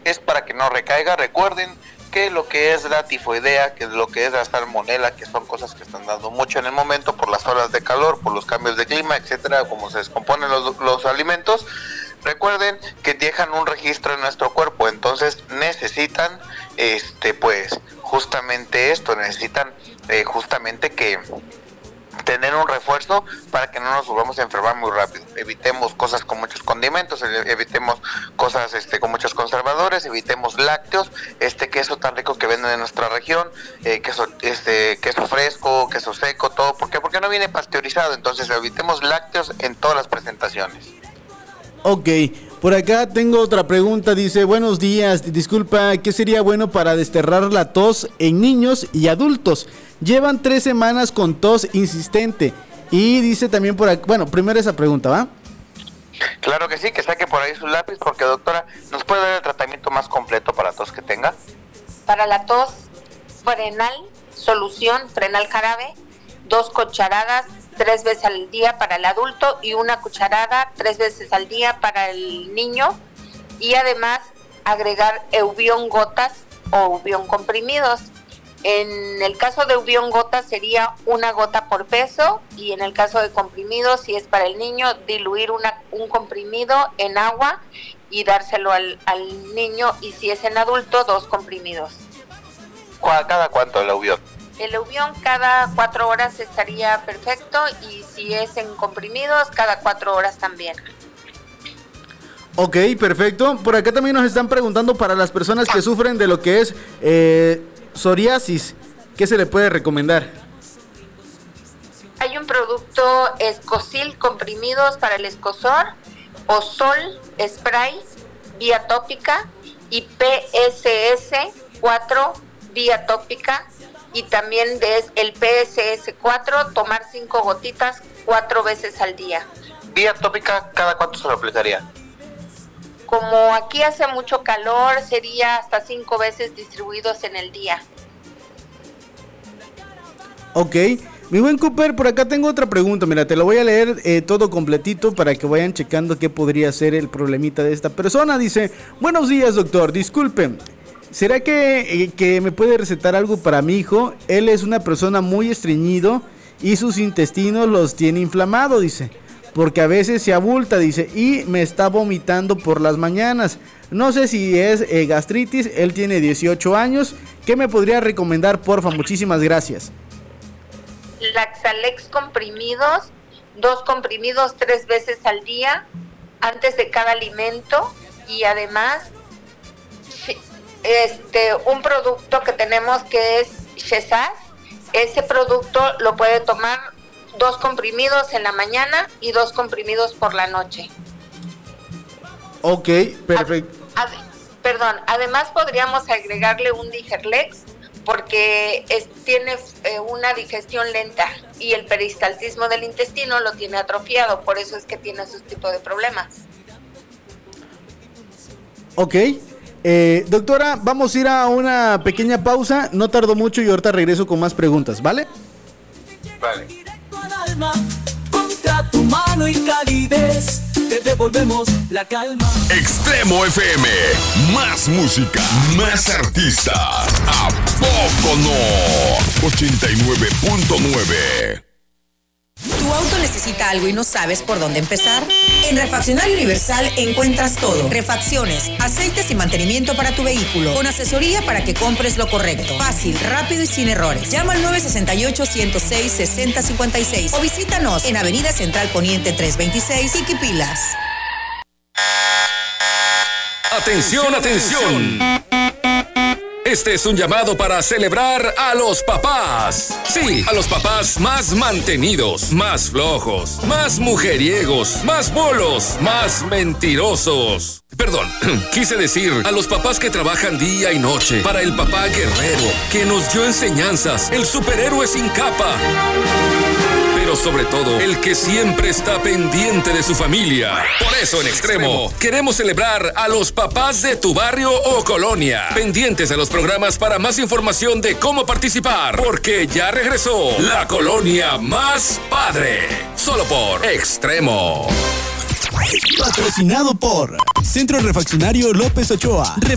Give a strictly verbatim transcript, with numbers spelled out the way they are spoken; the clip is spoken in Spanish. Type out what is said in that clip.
es para que no recaiga. Recuerden que lo que es la tifoidea, que es lo que es la salmonela, que son cosas que están dando mucho en el momento por las olas de calor, por los cambios de clima, etcétera, como se descomponen los, los alimentos. Recuerden que dejan un registro en nuestro cuerpo, entonces necesitan, este, pues, justamente esto, necesitan eh, justamente que tener un refuerzo para que no nos volvamos a enfermar muy rápido. Evitemos cosas con muchos condimentos, evitemos cosas este con muchos conservadores, evitemos lácteos, este queso tan rico que venden en nuestra región, eh, queso este queso fresco, queso seco, todo, ¿por qué? Porque no viene pasteurizado, entonces evitemos lácteos en todas las presentaciones. Ok, por acá tengo otra pregunta, dice, buenos días, disculpa, ¿qué sería bueno para desterrar la tos en niños y adultos? Llevan tres semanas con tos insistente y dice también por aquí, bueno, primero esa pregunta, ¿va? Claro que sí, que saque por ahí su lápiz porque doctora, ¿nos puede dar el tratamiento más completo para tos que tenga? Para la tos, Frenal, solución, Frenal jarabe, dos cucharadas, tres veces al día para el adulto y una cucharada tres veces al día para el niño, y además agregar Eubión gotas o Eubión comprimidos. En el caso de Eubión gotas sería una gota por peso, y en el caso de comprimidos, si es para el niño, diluir una, un comprimido en agua y dárselo al, al niño, y si es en adulto, dos comprimidos. ¿Cada cuánto el Eubión? El Eubión cada cuatro horas estaría perfecto, y si es en comprimidos, cada cuatro horas también. Ok, perfecto. Por acá también nos están preguntando para las personas que sufren de lo que es eh, psoriasis, ¿qué se le puede recomendar? Hay un producto Escosil comprimidos para el escozor, o Sol Spray vía tópica, y P S S cuatro vía tópica, y también de el P S S cuatro, tomar cinco gotitas cuatro veces al día. ¿Vía tópica cada cuánto se lo aplicaría? Como aquí hace mucho calor, sería hasta cinco veces distribuidos en el día. Ok, mi buen Cooper, por acá tengo otra pregunta, mira, te lo voy a leer eh, todo completito para que vayan checando qué podría ser el problemita de esta persona. Dice, buenos días doctor, disculpe, ¿será que, eh, que me puede recetar algo para mi hijo? Él es una persona muy estreñido y sus intestinos los tiene inflamados, dice, porque a veces se abulta, dice, y me está vomitando por las mañanas. No sé si es eh, gastritis, él tiene dieciocho años. ¿Qué me podría recomendar, porfa? Muchísimas gracias. Laxalex comprimidos, dos comprimidos tres veces al día, antes de cada alimento, y además este un producto que tenemos que es Shesas. Ese producto lo puede tomar dos comprimidos en la mañana y dos comprimidos por la noche. Ok, perfecto. Ad, ad, perdón, además podríamos agregarle un Digerlex, porque es, tiene eh, una digestión lenta y el peristaltismo del intestino lo tiene atrofiado, por eso es que tiene esos tipos de problemas. Ok, eh, doctora, vamos a ir a una pequeña pausa, no tardo mucho y ahorita regreso con más preguntas, ¿vale? Vale. Contra tu mano y calidez, te devolvemos la calma. Extremo F M, más música, más artistas. ¿A poco no? ochenta y nueve punto nueve. ¿Tu auto necesita algo y no sabes por dónde empezar? En Refaccionario Universal encuentras todo. Refacciones, aceites y mantenimiento para tu vehículo. Con asesoría para que compres lo correcto. Fácil, rápido y sin errores. Llama al nueve seis ocho, uno cero seis, seis cero cinco seis o visítanos en Avenida Central Poniente trescientos veintiséis, Iquipilas. Atención, atención. Este es un llamado para celebrar a los papás. Sí, a los papás más mantenidos, más flojos, más mujeriegos, más bolos, más mentirosos. Perdón, quise decir a los papás que trabajan día y noche, para el papá guerrero, que nos dio enseñanzas, el superhéroe sin capa. Pero sobre todo, el que siempre está pendiente de su familia. Por eso, en Extremo, queremos celebrar a los papás de tu barrio o colonia. Pendientes de los programas para más información de cómo participar, porque ya regresó la colonia más padre. Solo por Extremo. Patrocinado por Centro Refaccionario López Ochoa.